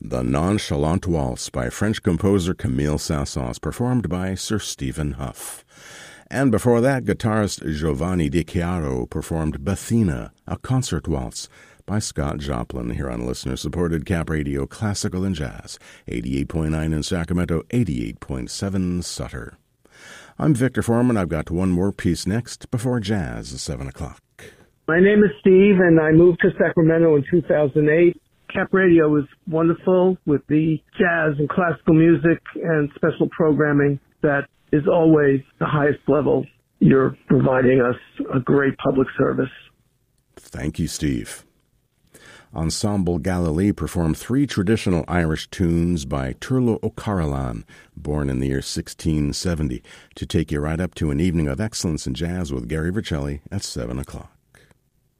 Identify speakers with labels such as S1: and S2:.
S1: The Nonchalant Waltz by French composer Camille Saint-Saëns, performed by Sir Stephen Huff. And before that, guitarist Giovanni Di Chiaro performed Bethina, a concert waltz by Scott Joplin, here on listener-supported Cap Radio Classical and Jazz, 88.9 in Sacramento, 88.7 Sutter. I'm Victor Foreman. I've got one more piece next before jazz at 7 o'clock.
S2: My name is Steve, and I moved to Sacramento in 2008. Cap Radio was wonderful with the jazz and classical music and special programming that is always the highest level. You're providing us a great public service.
S1: Thank you, Steve. Ensemble Galilee performed three traditional Irish tunes by Turlough O'Carolan, born in the year 1670, to take you right up to an evening of excellence in jazz with Gary Vercelli at 7 o'clock.